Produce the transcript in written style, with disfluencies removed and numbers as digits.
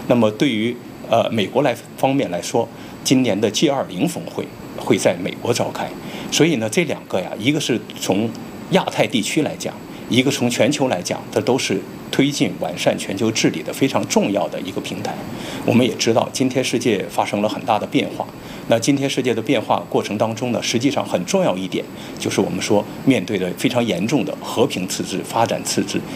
那么对于美国方面来说，今年的 G20 峰会会在美国召开，所以呢，这两个呀，一个是从亚太地区来讲，一个从全球来讲，这都是推进完善全球治理的非常重要的一个平台。我们也知道，今天世界发生了很大的变化。那今天世界的变化过程当中呢，实际上很重要一点就是我们说面对的非常严重的和平赤字、发展赤字